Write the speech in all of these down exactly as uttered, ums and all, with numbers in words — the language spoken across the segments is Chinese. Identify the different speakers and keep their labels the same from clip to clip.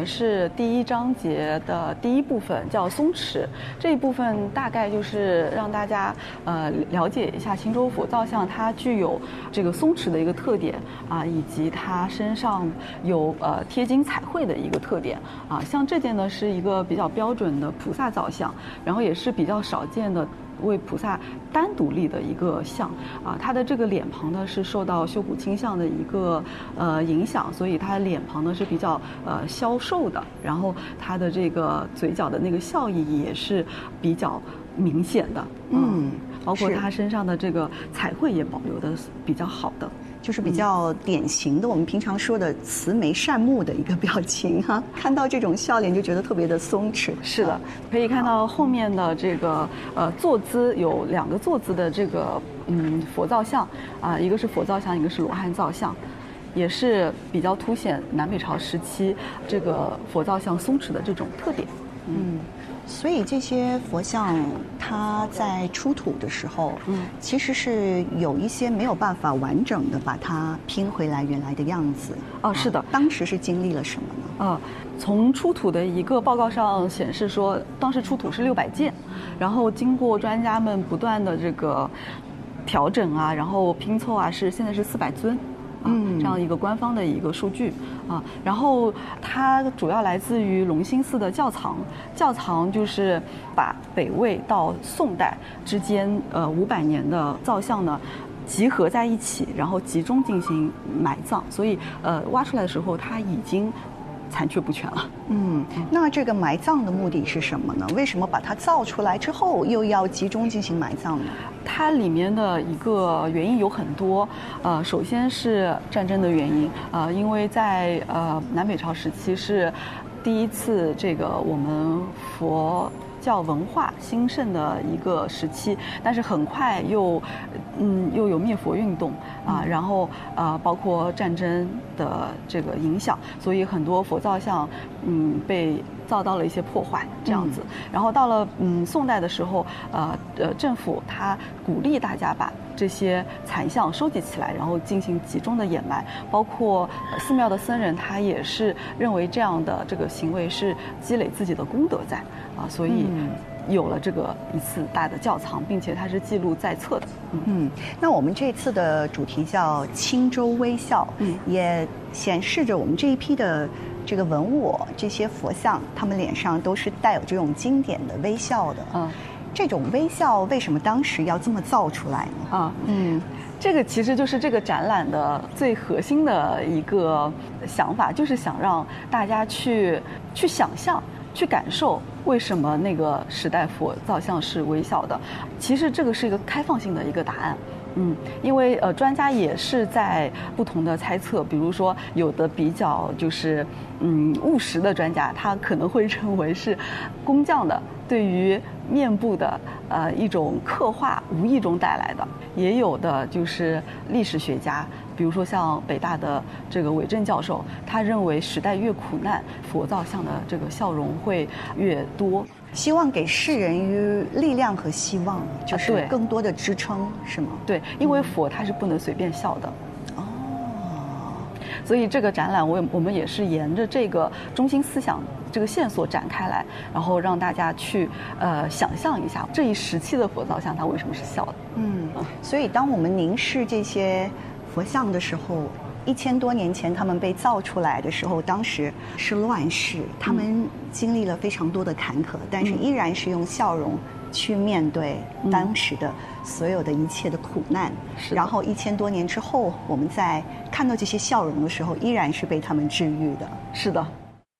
Speaker 1: 的是第一章节的第一部分，叫松池。这一部分大概就是让大家呃了解一下青州佛造像它具有这个松池的一个特点啊，以及它身上有呃贴金彩绘的一个特点啊。像这件呢是一个比较标准的菩萨造像，然后也是比较少见的为菩萨单独立的一个像啊，它的这个脸庞呢是受到修补倾向的一个呃影响，所以它脸庞呢是比较呃消瘦的，然后它的这个嘴角的那个笑意也是比较明显的，嗯，嗯包括它身上的这个彩绘也保留的比较好的。
Speaker 2: 就是比较典型的、嗯、我们平常说的慈眉善目的一个表情哈、啊，看到这种笑脸就觉得特别的松弛。
Speaker 1: 是的，可以看到后面的这个呃坐姿有两个坐姿的这个嗯佛造像啊、呃，一个是佛造像，一个是罗汉造像，也是比较凸显南北朝时期这个佛造像松弛的这种特点。
Speaker 2: 嗯。嗯所以这些佛像，它在出土的时候，嗯，其实是有一些没有办法完整的把它拼回来原来的样子。
Speaker 1: 哦，是的，
Speaker 2: 啊、当时是经历了什么呢？
Speaker 1: 啊、呃，从出土的一个报告上显示说，当时出土是六百件，然后经过专家们不断的这个调整啊，然后拼凑啊，是现在是四百尊。嗯，这样一个官方的一个数据啊，然后它主要来自于隆兴寺的窖藏，窖藏就是把北魏到宋代之间呃五百年的造像呢集合在一起，然后集中进行埋葬，所以呃挖出来的时候它已经残缺不全了。
Speaker 2: 嗯，那这个埋葬的目的是什么呢？为什么把它造出来之后又要集中进行埋葬呢？
Speaker 1: 它里面的一个原因有很多，呃，首先是战争的原因，呃，因为在呃南北朝时期是第一次这个我们佛教文化兴盛的一个时期，但是很快又嗯又有灭佛运动啊，然后呃包括战争的这个影响，所以很多佛造像嗯被遭到了一些破坏这样子。然后到了嗯宋代的时候，呃呃政府它鼓励大家把这些残像收集起来，然后进行集中的掩埋，包括寺庙的僧人他也是认为这样的这个行为是积累自己的功德在啊，所以有了这个一次大的窖藏，并且它是记录在册的。
Speaker 2: 嗯, 嗯那我们这次的主题叫青州微笑，嗯，也显示着我们这一批的这个文物，这些佛像，他们脸上都是带有这种经典的微笑的。嗯，这种微笑为什么当时要这么造出来呢？
Speaker 1: 啊，嗯。这个其实就是这个展览的最核心的一个想法，就是想让大家去去想象、去感受为什么那个时代佛造像是微笑的。其实这个是一个开放性的一个答案。嗯，因为呃，专家也是在不同的猜测，比如说有的比较就是嗯务实的专家，他可能会认为是工匠的对于面部的呃一种刻画无意中带来的，也有的就是历史学家，比如说像北大的这个韦正教授，他认为时代越苦难，佛造像的这个笑容会越多。
Speaker 2: 希望给世人于力量和希望，就是更多的支撑，是吗？
Speaker 1: 对，因为佛它是不能随便笑的。哦，所以这个展览我我们也是沿着这个中心思想这个线索展开来，然后让大家去呃想象一下这一时期的佛造像它为什么是笑的。
Speaker 2: 嗯，所以当我们凝视这些佛像的时候，一千多年前他们被造出来的时候，当时是乱世，他们经历了非常多的坎坷，但是依然是用笑容去面对当时的所有的一切的苦难。嗯、然后一千多年之后，我们在看到这些笑容的时候，依然是被他们治愈的。
Speaker 1: 是的。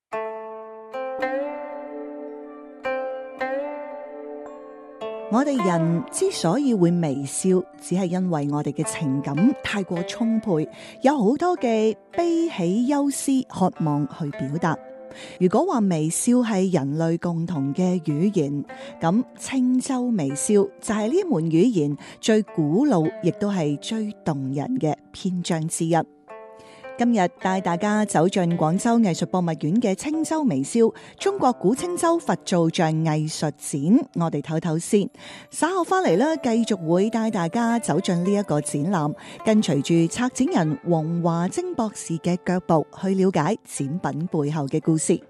Speaker 3: 我哋人之所以會微笑，只係因為我哋嘅情感太過充沛，有好多嘅悲喜憂思渴望去表達。如果話微笑係人類共同嘅語言，咁青州微笑就係呢門語言最古老，亦都係最動人嘅篇章之一。今日帶大家走進廣州藝術博物院嘅青州微笑中國古青州佛造像藝術展，我哋唞唞先。稍後翻嚟咧，繼續會帶大家走進呢一個展覽，跟隨住策展人黃華晶博士嘅腳步去了解展品背後嘅故事。